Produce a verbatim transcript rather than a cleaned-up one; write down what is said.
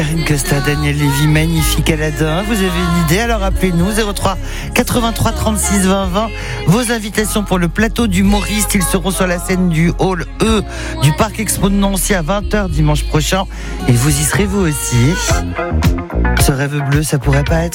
Karine Costa, Daniel Lévy, magnifique Aladdin. Vous avez une idée? Alors appelez-nous zéro trois quatre-vingt-trois trente-six vingt vingt. Vos invitations pour le plateau d'humoristes, ils seront sur la scène du hall E du Parc Expo de Nancy à vingt heures dimanche prochain. Et vous y serez vous aussi. Ce rêve bleu, ça pourrait pas être